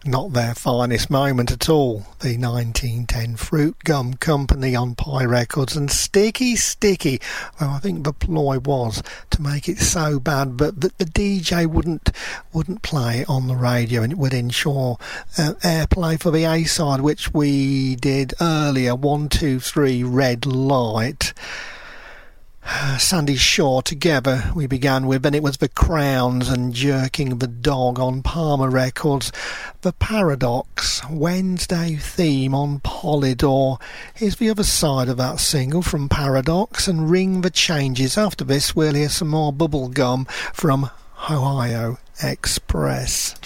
Not their finest moment at all. The 1910 Fruit Gum Company on Pie Records, and Sticky Sticky. Well, I think the ploy was to make it so bad, but that the DJ wouldn't play it on the radio, and it would ensure airplay for the A-side, which we did earlier. 1, 2, 3, Red Light. Sandy Shaw together we began with, and it was the Crowns and Jerking the Dog on Palmer Records. The Paradox Wednesday theme on Polydor. Here's the other side of that single from Paradox, and Ring the Changes. After this we'll hear some more Bubblegum from Ohio Express.